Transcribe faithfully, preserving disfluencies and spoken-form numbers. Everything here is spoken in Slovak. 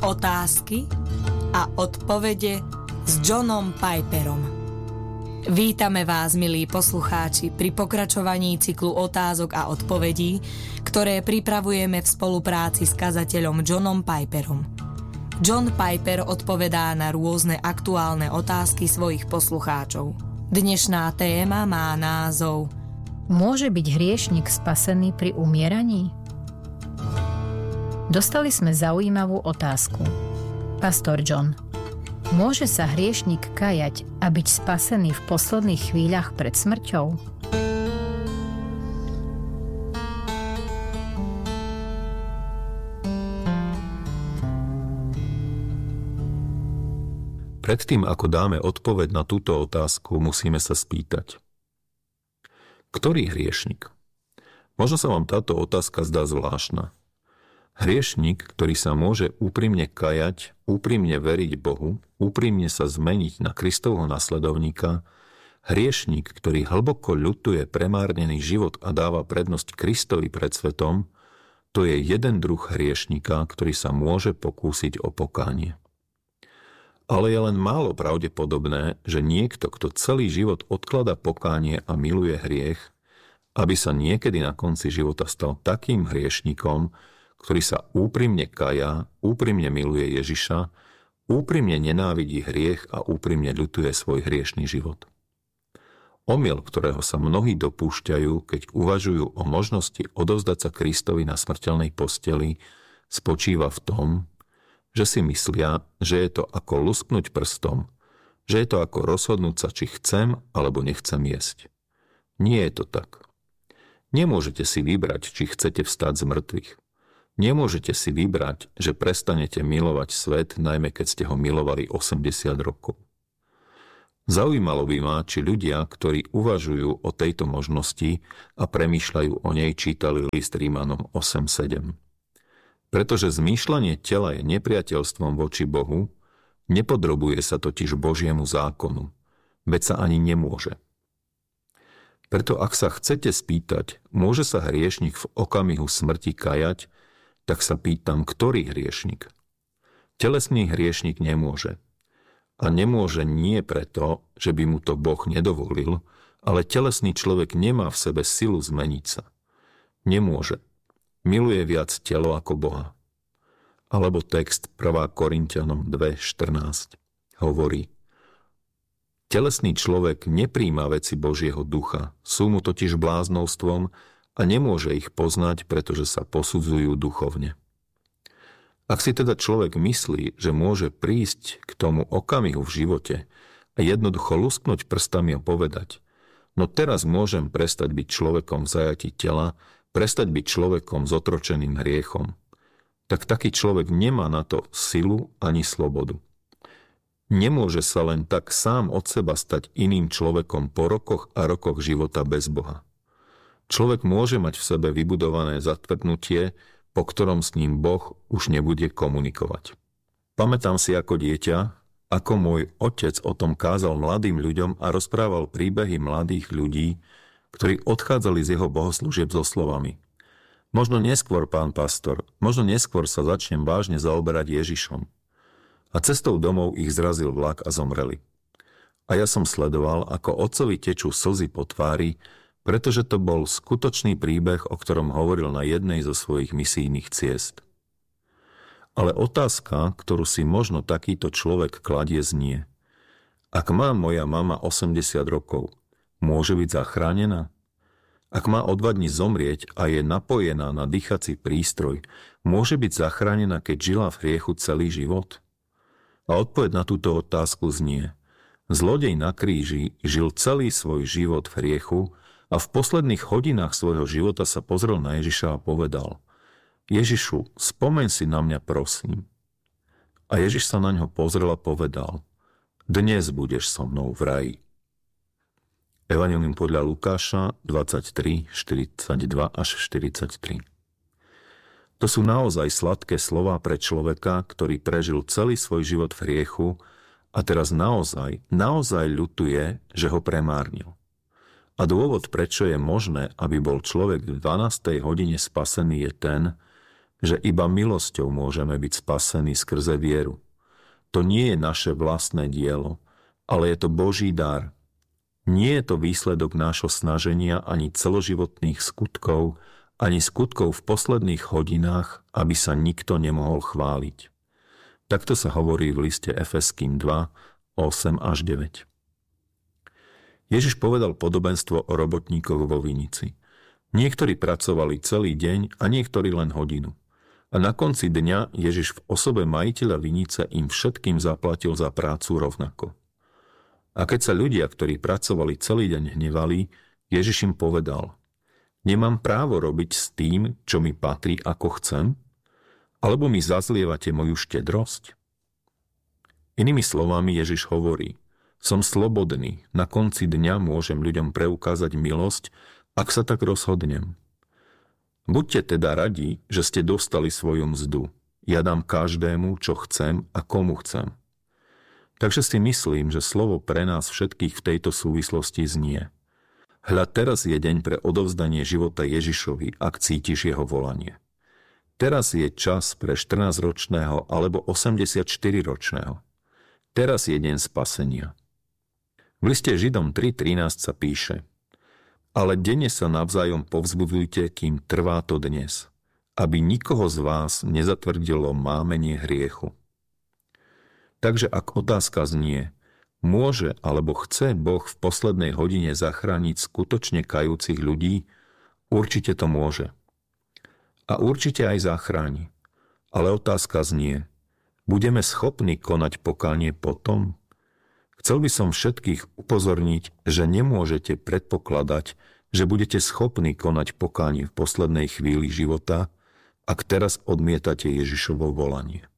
Otázky a odpovede s Johnom Piperom. Vítame vás, milí poslucháči, pri pokračovaní cyklu otázok a odpovedí, ktoré pripravujeme v spolupráci s kazateľom Johnom Piperom. John Piper odpovedá na rôzne aktuálne otázky svojich poslucháčov. Dnešná téma má názov: Môže byť hriešnik spasený pri umieraní? Dostali sme zaujímavú otázku. Pastor John, môže sa hriešnik kajať a byť spasený v posledných chvíľach pred smrťou? Predtým, ako dáme odpoveď na túto otázku, musíme sa spýtať: ktorý hriešnik? Možno sa vám táto otázka zdá zvláštna. Hriešnik, ktorý sa môže úprimne kajať, úprimne veriť Bohu, úprimne sa zmeniť na Kristovho nasledovníka, hriešnik, ktorý hlboko ľutuje premárnený život a dáva prednosť Kristovi pred svetom, to je jeden druh hriešnika, ktorý sa môže pokúsiť o pokánie. Ale je len málo pravdepodobné, že niekto, kto celý život odkladá pokánie a miluje hriech, aby sa niekedy na konci života stal takým hriešnikom, ktorý sa úprimne kajá, úprimne miluje Ježiša, úprimne nenávidí hriech a úprimne ľutuje svoj hriešný život. Omyl, ktorého sa mnohí dopúšťajú, keď uvažujú o možnosti odovzdať sa Kristovi na smrteľnej posteli, spočíva v tom, že si myslia, že je to ako lusknúť prstom, že je to ako rozhodnúť sa, či chcem alebo nechcem jesť. Nie je to tak. Nemôžete si vybrať, či chcete vstať z mŕtvych. Nemôžete si vybrať, že prestanete milovať svet, najmä keď ste ho milovali osemdesiat rokov. Zaujímalo by ma, či ľudia, ktorí uvažujú o tejto možnosti a premýšľajú o nej, čítali list Rímanom osem sedem. Pretože zmýšľanie tela je nepriateľstvom voči Bohu, nepodrobuje sa totiž Božiemu zákonu, veď sa ani nemôže. Preto ak sa chcete spýtať, môže sa hriešnik v okamihu smrti kajať, tak sa pýtam, ktorý hriešnik? Telesný hriešnik nemôže. A nemôže nie preto, že by mu to Boh nedovolil, ale telesný človek nemá v sebe silu zmeniť sa. Nemôže. Miluje viac telo ako Boha. Alebo text prvá Korinťanom dva štrnásť hovorí: telesný človek nepríjma veci Božieho ducha, sú mu totiž bláznostvom a nemôže ich poznať, pretože sa posudzujú duchovne. Ak si teda človek myslí, že môže prísť k tomu okamihu v živote a jednoducho lusknúť prstami a povedať: no teraz môžem prestať byť človekom v zajatí tela, prestať byť človekom s otročeným hriechom, tak taký človek nemá na to silu ani slobodu. Nemôže sa len tak sám od seba stať iným človekom po rokoch a rokoch života bez Boha. Človek môže mať v sebe vybudované zatvrdnutie, po ktorom s ním Boh už nebude komunikovať. Pamätám si ako dieťa, ako môj otec o tom kázal mladým ľuďom a rozprával príbehy mladých ľudí, ktorí odchádzali z jeho bohoslúžieb so slovami: možno neskôr, pán pastor, možno neskôr sa začnem vážne zaoberať Ježišom. A cestou domov ich zrazil vlak a zomreli. A ja som sledoval, ako otcovi tečú slzy po tvári, pretože to bol skutočný príbeh, o ktorom hovoril na jednej zo svojich misijných ciest. Ale otázka, ktorú si možno takýto človek kladie, znie: ak má moja mama osemdesiat rokov, môže byť zachránená? Ak má o dva dni zomrieť a je napojená na dýchací prístroj, môže byť zachránená, keď žila v hriechu celý život? A odpoveď na túto otázku znie: zlodej na kríži žil celý svoj život v hriechu a v posledných hodinách svojho života sa pozrel na Ježiša a povedal: Ježišu, spomeň si na mňa, prosím. A Ježiš sa na ňo pozrel a povedal: dnes budeš so mnou v raji. Evanjelium podľa Lukáša dvadsaťtri, štyridsaťdva až štyridsaťtri. To sú naozaj sladké slová pre človeka, ktorý prežil celý svoj život v hriechu a teraz naozaj, naozaj ľutuje, že ho premárnil. A dôvod, prečo je možné, aby bol človek v dvanástej hodine spasený, je ten, že iba milosťou môžeme byť spasení skrze vieru. To nie je naše vlastné dielo, ale je to Boží dar. Nie je to výsledok nášho snaženia ani celoživotných skutkov, ani skutkov v posledných hodinách, aby sa nikto nemohol chváliť. Takto sa hovorí v liste Efeským dva, osem až deväť. Ježiš povedal podobenstvo o robotníkoch vo vinici. Niektorí pracovali celý deň a niektorí len hodinu. A na konci dňa Ježiš v osobe majiteľa vinice im všetkým zaplatil za prácu rovnako. A keď sa ľudia, ktorí pracovali celý deň, hnevali, Ježiš im povedal: Nemám právo robiť s tým, čo mi patrí, ako chcem? Alebo mi zazlievate moju štedrosť? Inými slovami Ježiš hovorí: Som slobodný, na konci dňa môžem ľuďom preukázať milosť, ak sa tak rozhodnem. Buďte teda radi, že ste dostali svoju mzdu. Ja dám každému, čo chcem a komu chcem. Takže si myslím, že slovo pre nás všetkých v tejto súvislosti znie: Hľa, teraz je deň pre odovzdanie života Ježišovi, ak cítiš jeho volanie. Teraz je čas pre štrnásťročného alebo osemdesiatštyriročného. Teraz je deň spasenia. V liste Židom tri trinásť sa píše: Ale denne sa navzájom povzbudzujte, kým trvá to dnes, aby nikoho z vás nezatvrdilo mámenie hriechu. Takže ak otázka znie: Môže alebo chce Boh v poslednej hodine zachrániť skutočne kajúcich ľudí? Určite to môže. A určite aj zachráni. Ale otázka znie: Budeme schopní konať pokánie potom? Chcel by som všetkých upozorniť, že nemôžete predpokladať, že budete schopní konať pokánie v poslednej chvíli života, ak teraz odmietate Ježišovo volanie.